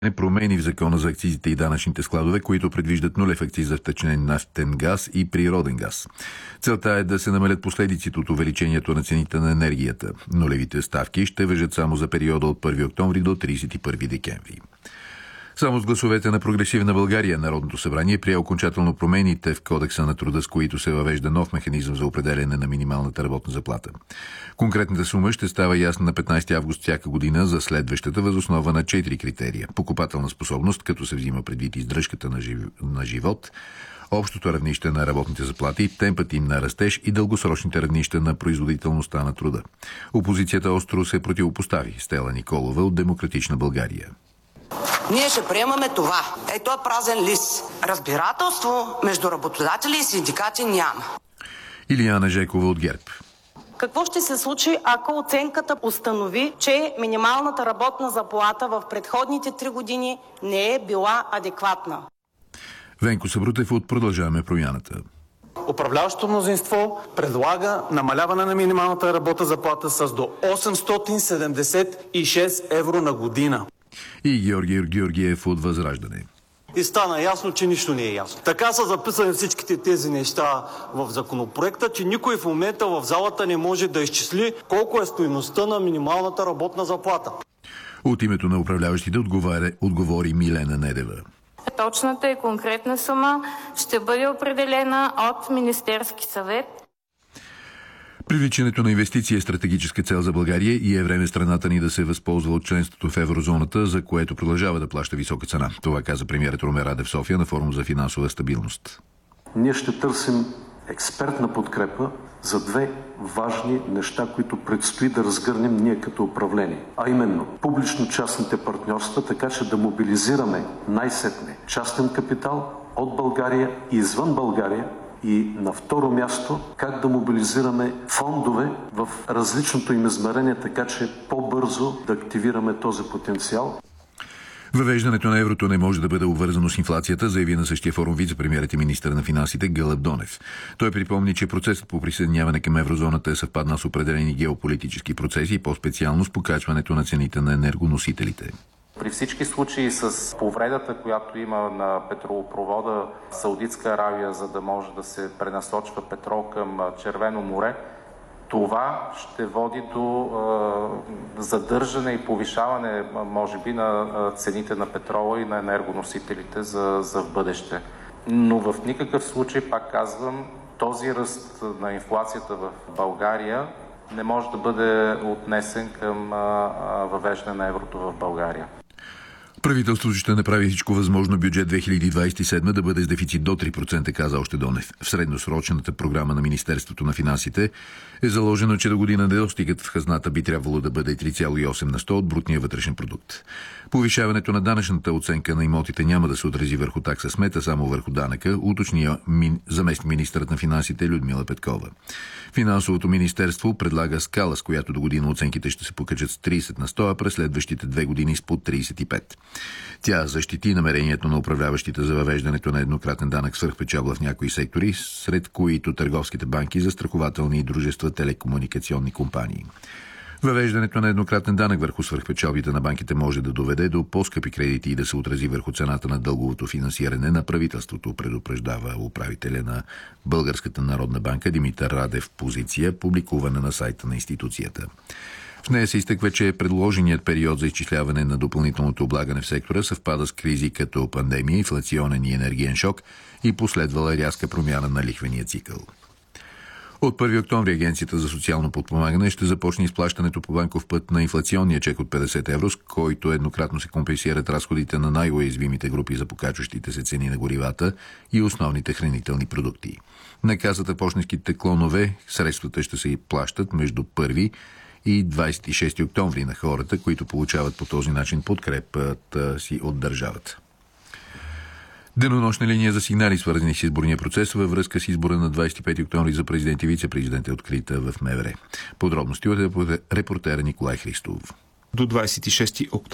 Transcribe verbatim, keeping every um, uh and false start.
промени в закона за акцизите и данъчните складове, които предвиждат нулев акциз за втечнен нафтен газ и природен газ. Целта е да се намалят последиците от увеличението на цените на енергията. Нулевите ставки ще важат само за периода от първи октомври до тридесет и първи декември. Само с гласовете на Прогресивна България Народното събрание прие окончателно промените в Кодекса на труда, с които се въвежда нов механизъм за определяне на минималната работна заплата. Конкретната сума ще става ясна на петнайсети август всяка година за следващата въз основа на четири критерия. Покупателна способност, като се взима предвид издръжката на, жив... на живот, общото равнище на работните заплати, темпът им на растеж и дългосрочните равнища на производителността на труда. Опозицията остро се противопостави. Стела Николова от Демократична България. Ние ще приемаме това. Ето е празен лист. Разбирателство между работодатели и синдикати няма. Илияна Жекова от ГЕРБ. Какво ще се случи, ако оценката установи, че минималната работна заплата в предходните три години не е била адекватна? Венко Сабрутев от Продължаваме промяната. Управляващото мнозинство предлага намаляване на минималната работна заплата с до осемстотин седемдесет и шест евро на година. И Георги Георгиев от Възраждане. И стана ясно, че нищо не е ясно. Така са записани всичките тези неща в законопроекта, че никой в момента в залата не може да изчисли колко е стойността на минималната работна заплата. От името на управляващите отговаря, отговори Милена Недева. Точната и конкретна сума ще бъде определена от Министерски съвет. Привличането на инвестиции е стратегическа цел за България и е време страната ни да се възползва от членството в еврозоната, за което продължава да плаща висока цена. Това каза премиерът Румен Радев в София на форум за финансова стабилност. Ние ще търсим експертна подкрепа за две важни неща, които предстои да разгърнем ние като управление. А именно публично-частните партньорства, така че да мобилизираме най-сетне частен капитал от България и извън България. И на второ място, как да мобилизираме фондове в различното им измерение, така че по-бързо да активираме този потенциал. Въвеждането на еврото не може да бъде обвързано с инфлацията, заяви на същия форум вице-премиерът и министър на финансите Гълъб Донев. Той припомни, че процесът по присъединяване към еврозоната е съвпаднал с определени геополитически процеси и по-специално с покачването на цените на енергоносителите. При всички случаи с повредата, която има на петролопровода Саудитска Аравия, за да може да се пренасочва петрол към Червено море, това ще води до е, задържане и повишаване, може би, на цените на петрола и на енергоносителите за, за в бъдеще. Но в никакъв случай, пак казвам, този ръст на инфлацията в България не може да бъде отнесен към а, въвеждане на еврото в България. Правителството ще направи всичко възможно бюджет две хиляди двадесет и седма да бъде с дефицит до три процента, каза още Донев. В средносрочната програма на Министерството на финансите е заложено, че до година недостигът в хазната би трябвало да бъде три цяло и осем на сто от брутния вътрешен продукт. Повишаването на данъчната оценка на имотите няма да се отрази върху такса смета, само върху данъка, уточни заместник министърът на финансите Людмила Петкова. Финансовото министерство предлага скала, с която до година оценките ще се покачат с тридесет на сто, а през следващите две години с под тридесет и пет. Тя защити намерението на управляващите за въвеждането на еднократен данък свръхпечалба в някои сектори, сред които търговските банки, застрахователни и дружества, телекомуникационни компании. Въвеждането на еднократен данък върху свръхпечалбите на банките може да доведе до по-скъпи кредити и да се отрази върху цената на дълговото финансиране на правителството, предупреждава управителя на Българската народна банка Димитър Радев в позиция, публикувана на сайта на институцията. В нея се изтъква, че предложеният период за изчисляване на допълнителното облагане в сектора съвпада с кризи като пандемия, инфлационен и енергиен шок и последвала рязка промяна на лихвения цикъл. От първи октомври Агенцията за социално подпомагане ще започне изплащането по банков път на инфлационния чек от петдесет евро, с който еднократно се компенсират разходите на най-уязвимите групи за покачващите се цени на горивата и основните хранителни продукти. На касата почтенските клонове средствата ще се плащат между първи и двадесет и шести октомври на хората, които получават по този начин подкрепата си от държавата. Денонощна линия за сигнали, свързани с изборния процес във връзка с избора на двадесет и пети октомври за президент и вице-президент е открита в МВР. Подробности от репортера Николай Христов. До двадесет и шести октомври